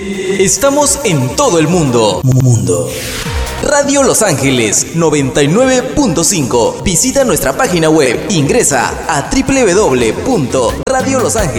Estamos en todo el mundo. Radio Los Ángeles 99.5. Visita nuestra página web. Ingresa a www.radiolosangeles.